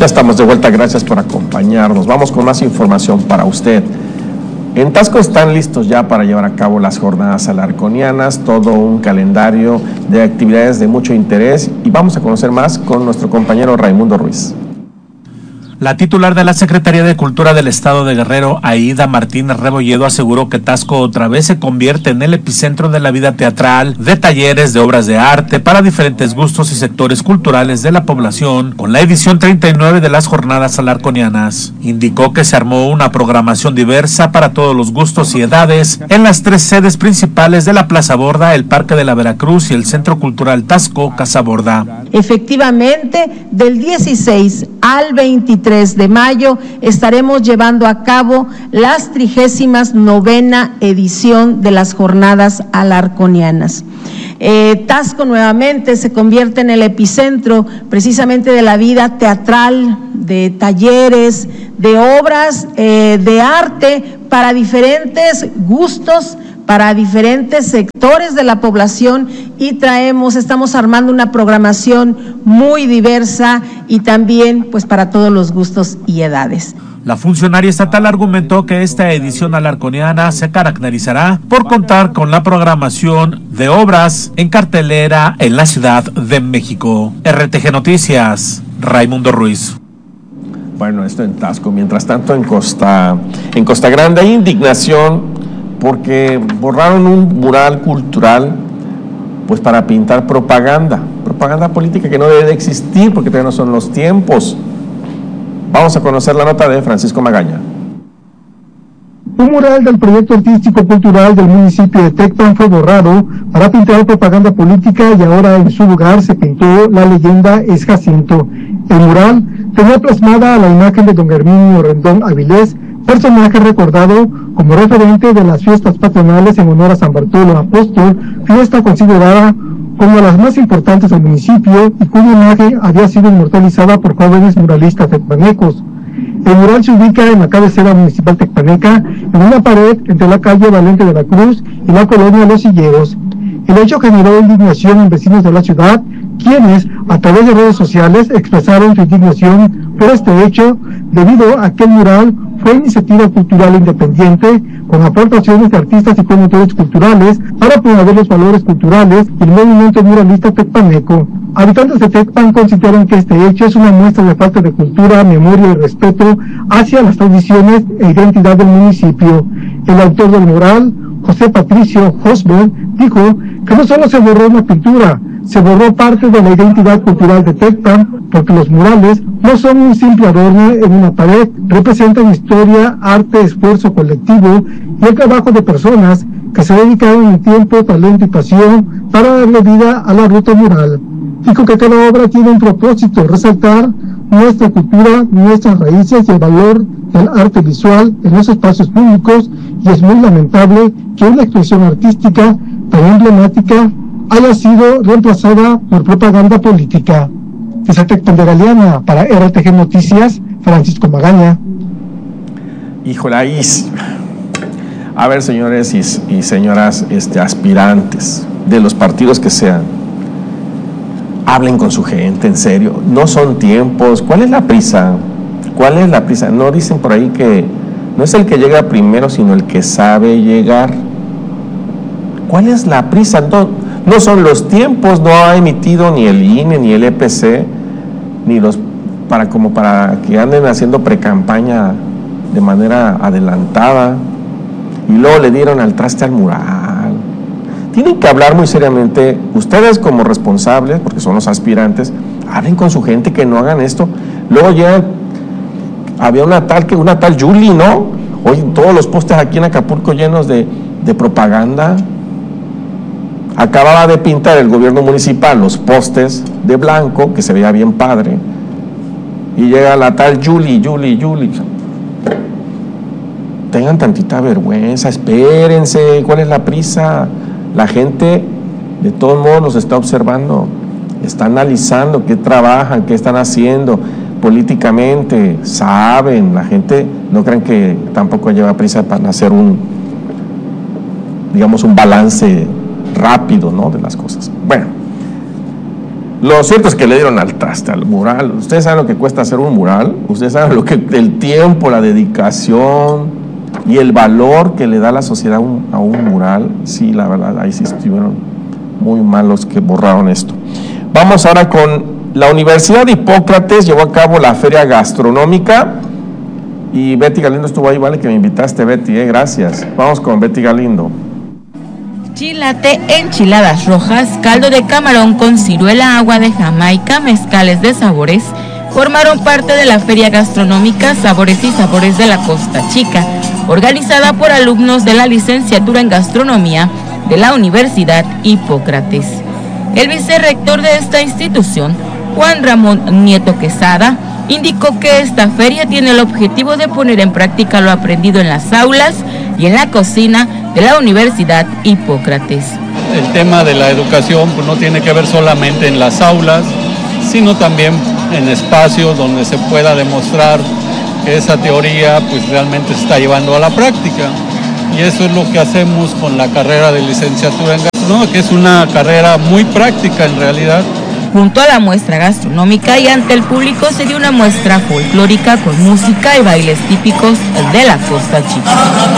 Ya estamos de vuelta, gracias por acompañarnos. Vamos con más información para usted. En Taxco están listos ya para llevar a cabo las jornadas alarconianas, todo un calendario de actividades de mucho interés, y vamos a conocer más con nuestro compañero Raimundo Ruiz. La titular de la Secretaría de Cultura del Estado de Guerrero, Aida Martínez Rebolledo, aseguró que Taxco otra vez se convierte en el epicentro de la vida teatral, de talleres, de obras de arte para diferentes gustos y sectores culturales de la población, con la edición 39 de las jornadas alarconianas. Indicó que se armó una programación diversa para todos los gustos y edades en las 3 sedes principales de la Plaza Borda, el Parque de la Veracruz y el Centro Cultural Taxco Casa Borda. Efectivamente, del 16 al 23 de mayo estaremos llevando a cabo las 39ª edición de las jornadas alarconianas. Taxco nuevamente se convierte en el epicentro precisamente de la vida teatral, de talleres, de obras de arte para diferentes gustos, para diferentes sectores de la población, y estamos armando una programación muy diversa y también pues para todos los gustos y edades. La funcionaria estatal argumentó que esta edición alarconiana se caracterizará por contar con la programación de obras en cartelera en la Ciudad de México. RTG Noticias, Raimundo Ruiz. Bueno, esto en Taxco. Mientras tanto, en Costa Grande hay indignación porque borraron un mural cultural pues para pintar propaganda política que no debe de existir porque todavía no son los tiempos. Vamos a conocer la nota de Francisco Magaña. Un mural del proyecto artístico-cultural del municipio de Tecpan fue borrado para pintar propaganda política y ahora en su lugar se pintó la leyenda Es Jacinto. El mural tenía plasmada la imagen de don Herminio Rendón Avilés, personaje recordado como referente de las fiestas patronales en honor a San Bartolo Apóstol, fiesta considerada como las más importantes del municipio y cuya imagen había sido inmortalizada por jóvenes muralistas tecpanecos. El mural se ubica en la cabecera municipal tecpaneca, en una pared entre la calle Valente de la Cruz y la colonia Los Hilleros. El hecho generó indignación en vecinos de la ciudad, quienes a través de redes sociales expresaron su indignación por este hecho, debido a que el mural fue iniciativa cultural independiente con aportaciones de artistas y promotores culturales para promover los valores culturales y el movimiento muralista tecpaneco. Habitantes de Tecpan consideran que este hecho es una muestra de falta de cultura, memoria y respeto hacia las tradiciones e identidad del municipio. El autor del mural, José Patricio Hosberg, dijo que no solo se borró una pintura, se borró parte de la identidad cultural de Tecpan, porque los murales no son un simple adorno en una pared, representan historia, arte, esfuerzo colectivo y el trabajo de personas que se dedicaron en tiempo, talento y pasión para darle vida a la ruta mural. Dijo que cada obra tiene un propósito, resaltar nuestra cultura, nuestras raíces y el valor del arte visual en los espacios públicos, y es muy lamentable que una expresión artística tan emblemática haya sido reemplazada por propaganda política. Desde Tecpan de Galeana, para RTG Noticias, Francisco Magaña. Híjole, ahí, a ver, señores y señoras aspirantes de los partidos que sean, hablen con su gente, en serio, no son tiempos. ¿Cuál es la prisa? ¿Cuál es la prisa? No dicen por ahí que no es el que llega primero, sino el que sabe llegar. ¿Cuál es la prisa? No son los tiempos, no ha emitido ni el INE, ni el EPC, ni los para que anden haciendo precampaña de manera adelantada, y luego le dieron al traste al mural. Tienen que hablar muy seriamente, ustedes como responsables, porque son los aspirantes, hablen con su gente, que no hagan esto. Luego ya había una tal Yuli, ¿no? Hoy todos los postes aquí en Acapulco llenos de propaganda. Acababa de pintar el gobierno municipal los postes de blanco, que se veía bien padre, y llega la tal Yuli. Tengan tantita vergüenza, espérense. ¿Cuál es la prisa? La gente de todos modos los está observando, está analizando qué trabajan, qué están haciendo políticamente, saben. La gente, no crean que tampoco lleva prisa para hacer un balance rápido, ¿no?, de las cosas. Bueno, Lo cierto es que le dieron al traste al mural. Ustedes saben lo que cuesta hacer un mural, ustedes saben lo que el tiempo, la dedicación y el valor que le da la sociedad a un mural. Sí, la verdad, ahí sí estuvieron muy mal los que borraron esto. Vamos ahora con la Universidad de Hipócrates. Llevó a cabo la feria gastronómica y Betty Galindo estuvo ahí, vale que me invitaste, Betty, gracias. Vamos con Betty Galindo. Chilate, enchiladas rojas, caldo de camarón con ciruela, agua de Jamaica, mezcales de sabores, formaron parte de la feria gastronómica Sabores y Sabores de la Costa Chica, organizada por alumnos de la licenciatura en gastronomía de la Universidad Hipócrates. El vicerrector de esta institución, Juan Ramón Nieto Quesada, indicó que esta feria tiene el objetivo de poner en práctica lo aprendido en las aulas y en la cocina de la Universidad Hipócrates. El tema de la educación pues, no tiene que ver solamente en las aulas, sino también en espacios donde se pueda demostrar que esa teoría pues, realmente se está llevando a la práctica. Y eso es lo que hacemos con la carrera de licenciatura en gastronomía, que es una carrera muy práctica en realidad. Junto a la muestra gastronómica y ante el público se dio una muestra folclórica con música y bailes típicos de la Costa Chica.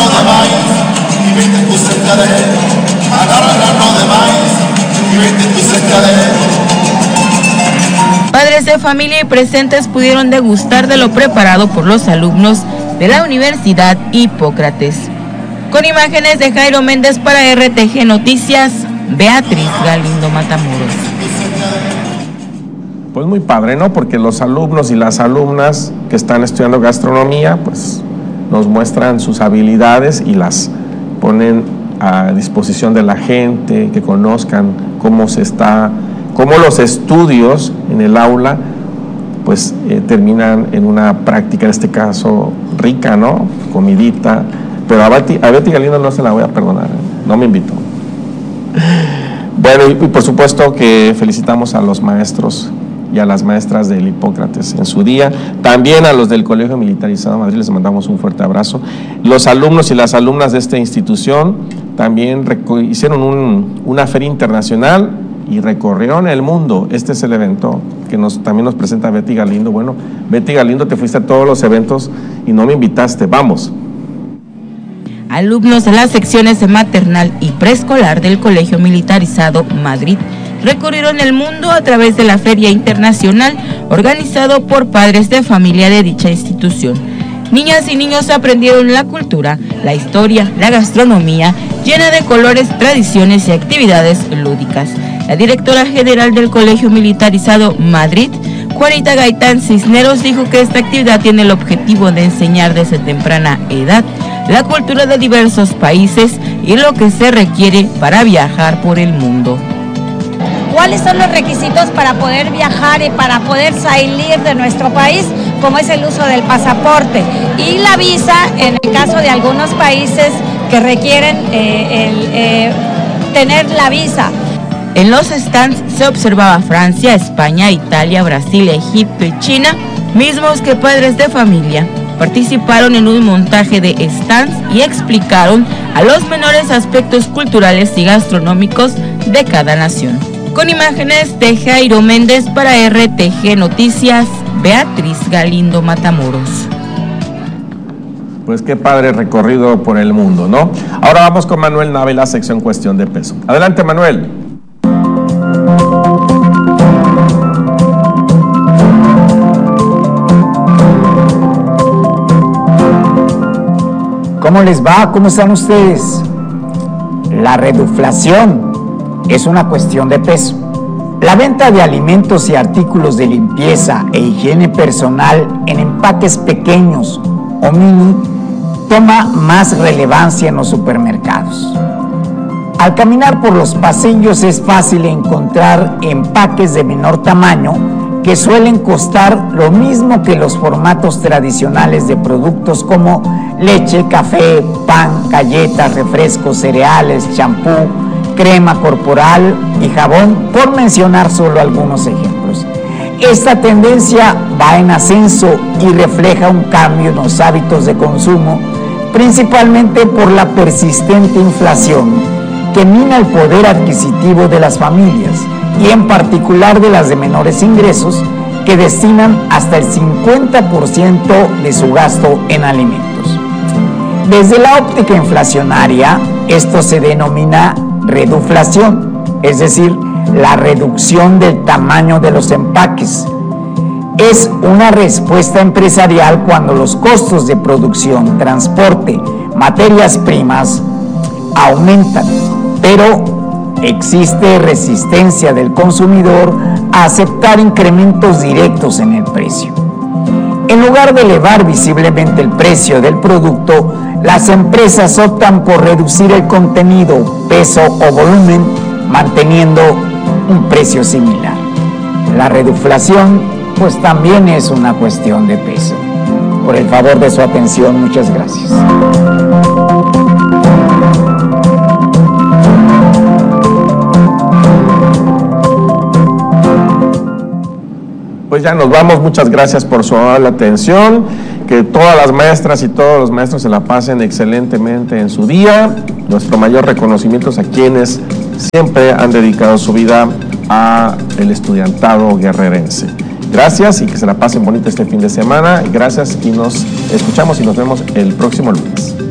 Padres de familia y presentes pudieron degustar de lo preparado por los alumnos de la Universidad Hipócrates. Con imágenes de Jairo Méndez para RTG Noticias, Beatriz Galindo Matamoros. Pues muy padre, ¿no? Porque los alumnos y las alumnas que están estudiando gastronomía, pues nos muestran sus habilidades y las ponen a disposición de la gente, que conozcan cómo los estudios en el aula, pues terminan en una práctica, en este caso, rica, ¿no? Comidita. Pero a Betty Galindo no se la voy a perdonar, no me invitó. Bueno, y por supuesto que felicitamos a los maestros y a las maestras del Hipócrates en su día, también a los del Colegio Militarizado de Madrid, les mandamos un fuerte abrazo. Los alumnos y las alumnas de esta institución también hicieron una feria internacional y recorrieron el mundo. Este es el evento que también nos presenta Betty Galindo. Bueno, Betty Galindo, te fuiste a todos los eventos y no me invitaste, vamos. Alumnos de las secciones de maternal y preescolar del Colegio Militarizado Madrid recorrieron el mundo a través de la Feria Internacional organizado por padres de familia de dicha institución. Niñas y niños aprendieron la cultura, la historia, la gastronomía, llena de colores, tradiciones y actividades lúdicas. La directora general del Colegio Militarizado Madrid, Juanita Gaitán Cisneros, dijo que esta actividad tiene el objetivo de enseñar desde temprana edad la cultura de diversos países y lo que se requiere para viajar por el mundo. ¿Cuáles son los requisitos para poder viajar y para poder salir de nuestro país? Como es el uso del pasaporte y la visa en el caso de algunos países que requieren tener la visa. En los stands se observaba Francia, España, Italia, Brasil, Egipto y China, mismos que padres de familia participaron en un montaje de stands y explicaron a los menores aspectos culturales y gastronómicos de cada nación. Con imágenes de Jairo Méndez para RTG Noticias, Beatriz Galindo Matamoros. Pues qué padre recorrido por el mundo, ¿no? Ahora vamos con Manuel Návila, sección Cuestión de Peso. Adelante, Manuel. ¿Cómo les va? ¿Cómo están ustedes? La reduflación es una cuestión de peso. La venta de alimentos y artículos de limpieza e higiene personal en empaques pequeños o mini toma más relevancia en los supermercados. Al caminar por los pasillos es fácil encontrar empaques de menor tamaño que suelen costar lo mismo que los formatos tradicionales de productos como leche, café, pan, galletas, refrescos, cereales, champú, crema corporal y jabón, por mencionar solo algunos ejemplos. Esta tendencia va en ascenso y refleja un cambio en los hábitos de consumo, principalmente por la persistente inflación que mina el poder adquisitivo de las familias y en particular de las de menores ingresos, que destinan hasta el 50% de su gasto en alimentos. Desde la óptica inflacionaria, esto se denomina reduflación, es decir, la reducción del tamaño de los empaques. Es una respuesta empresarial cuando los costos de producción, transporte, materias primas aumentan, pero existe resistencia del consumidor a aceptar incrementos directos en el precio. En lugar de elevar visiblemente el precio del producto, las empresas optan por reducir el contenido, peso o volumen, manteniendo un precio similar. La reduflación, pues también es una cuestión de peso. Por el favor de su atención, muchas gracias. Pues ya nos vamos, muchas gracias por su atención, que todas las maestras y todos los maestros se la pasen excelentemente en su día. Nuestro mayor reconocimiento es a quienes siempre han dedicado su vida al estudiantado guerrerense. Gracias y que se la pasen bonita este fin de semana. Gracias y nos escuchamos y nos vemos el próximo lunes.